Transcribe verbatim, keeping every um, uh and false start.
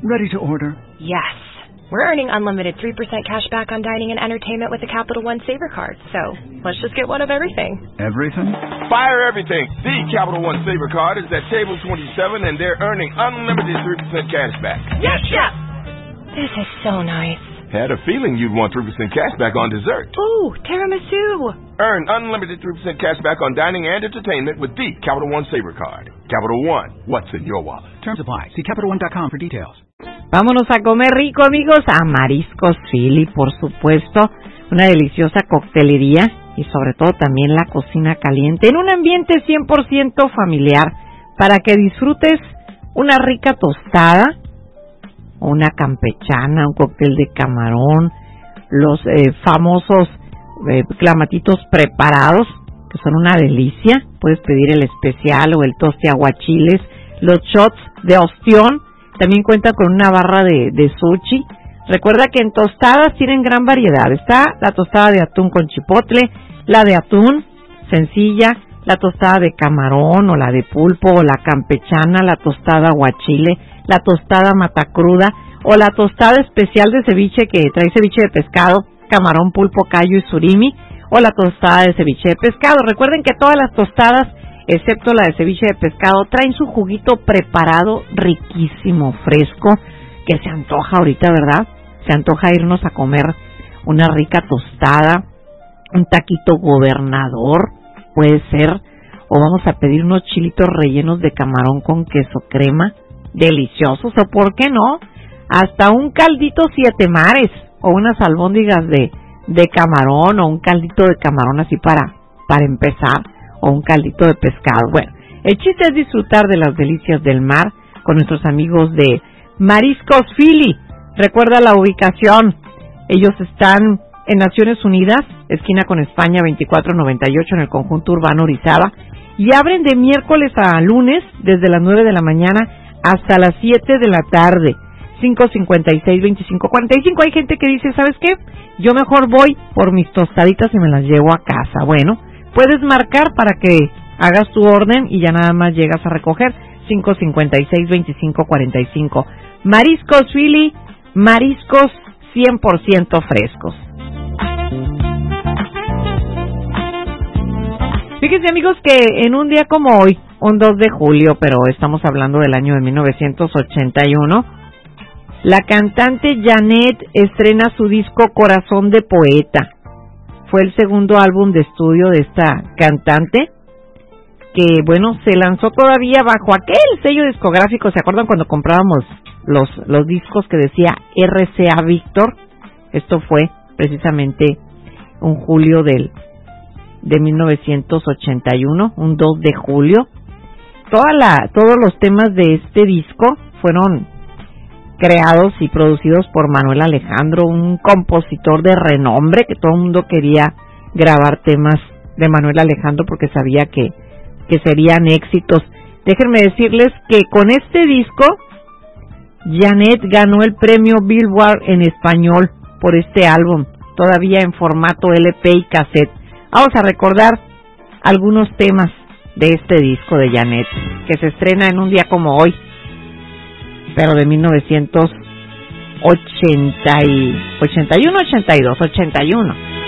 Ready to order? Yes. We're earning unlimited three percent cash back on dining and entertainment with the Capital One Saver Card. So, let's just get one of everything. Everything? Fire everything. The Capital One Saver Card is at table twenty-seven, and they're earning unlimited three percent cash back. Yes, Chef! This is so nice. Had a feeling you'd want three percent cash back on dessert. Ooh, tiramisu. Earn unlimited three percent cash back on dining and entertainment with the Capital One Saver Card. Capital One, what's in your wallet? Terms apply. See Capital One dot com for details. Vámonos a comer rico, amigos, a Mariscos Philly, por supuesto, una deliciosa coctelería y sobre todo también la cocina caliente en un ambiente cien por ciento familiar para que disfrutes una rica tostada, una campechana, un cóctel de camarón, los eh, famosos eh, clamatitos preparados que son una delicia. Puedes pedir el especial o el toste aguachiles, los shots de ostión. También cuenta con una barra de, de sushi. Recuerda que en tostadas tienen gran variedad. Está la tostada de atún con chipotle, la de atún sencilla, la tostada de camarón o la de pulpo o la campechana, la tostada aguachile, la tostada matacruda o la tostada especial de ceviche que trae ceviche de pescado, camarón, pulpo, callo y surimi, o la tostada de ceviche de pescado. Recuerden que todas las tostadas, excepto la de ceviche de pescado, traen su juguito preparado riquísimo, fresco, que se antoja ahorita, ¿verdad? Se antoja irnos a comer una rica tostada, un taquito gobernador, puede ser, o vamos a pedir unos chilitos rellenos de camarón con queso crema, deliciosos, o por qué no, hasta un caldito siete mares, o unas albóndigas de, de camarón, o un caldito de camarón así para, para empezar, o un caldito de pescado. Bueno, el chiste es disfrutar de las delicias del mar con nuestros amigos de Mariscos Philly. Recuerda la ubicación, ellos están en Naciones Unidas, esquina con España veinticuatro noventa y ocho en el conjunto urbano Orizaba, y abren de miércoles a lunes desde las nueve de la mañana hasta las siete de la tarde. Cinco cincuenta y seis, veinticinco cuarenta y cinco. Hay gente que dice, ¿sabes qué? Yo mejor voy por mis tostaditas y me las llevo a casa. Bueno, puedes marcar para que hagas tu orden y ya nada más llegas a recoger. Cinco cincuenta y seis, veinticinco cuarenta y cinco. Mariscos Philly, mariscos cien por ciento frescos. Fíjense, amigos, que en un día como hoy, un dos de julio, pero estamos hablando del año de mil novecientos ochenta y uno, la cantante Janet estrena su disco Corazón de Poeta. Fue el segundo álbum de estudio de esta cantante, que, bueno, se lanzó todavía bajo aquel sello discográfico. ¿Se acuerdan cuando comprábamos los, los discos que decía R C A Víctor? Esto fue precisamente un julio del, de mil novecientos ochenta y uno, un dos de julio. Toda la, todos los temas de este disco fueron creados y producidos por Manuel Alejandro, un compositor de renombre, que todo el mundo quería grabar temas de Manuel Alejandro porque sabía que, que serían éxitos. Déjenme decirles que con este disco Janet ganó el premio Billboard en español por este álbum, todavía en formato L P y cassette. Vamos a recordar algunos temas de este disco de Janet, que se estrena en un día como hoy, pero de mil novecientos ochenta y uno, ochenta y dos, ochenta y uno.